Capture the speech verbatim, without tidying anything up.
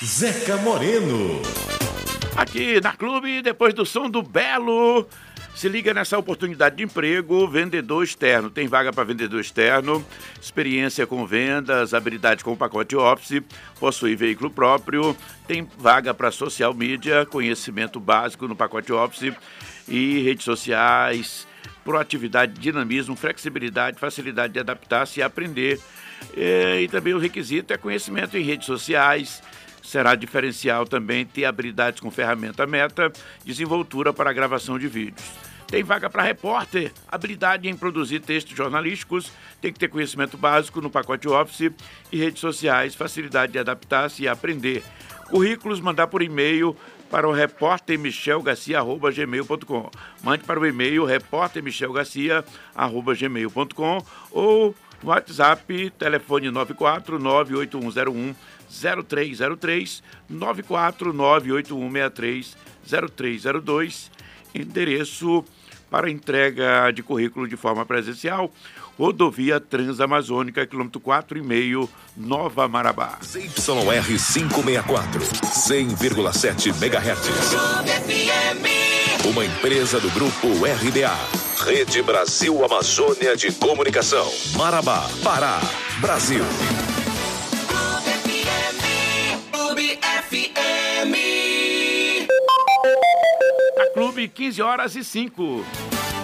Zeca Moreno. Aqui na Clube, depois do som do Belo, se liga nessa oportunidade de emprego, vendedor externo. Tem vaga para vendedor externo, experiência com vendas, habilidade com pacote Office, possui veículo próprio, tem vaga para social media, conhecimento básico no pacote Office e redes sociais, proatividade, dinamismo, flexibilidade, facilidade de adaptar-se e aprender. E, e também o requisito é conhecimento em redes sociais. Será diferencial também ter habilidades com ferramenta Meta, desenvoltura para a gravação de vídeos. Tem vaga para repórter, habilidade em produzir textos jornalísticos, tem que ter conhecimento básico no pacote Office e redes sociais, facilidade de adaptar-se e aprender. Currículos, mandar por e-mail para o repórter michel garcia arroba gmail ponto com. Mande para o e-mail repórter michel garcia arroba gmail ponto com ou no WhatsApp, telefone nove quatro nove oito um zero um zero três zero três, nove quatro nove oito um seis três zero três zero dois, endereço para entrega de currículo de forma presencial, rodovia Transamazônica, quilômetro quatro e meio, Nova Marabá. Z Y R quinhentos e sessenta e quatro, cem vírgula sete megahertz. Uma empresa do grupo R B A. Rede Brasil Amazônia de Comunicação. Marabá, Pará, Brasil. A Clube, quinze horas e cinco.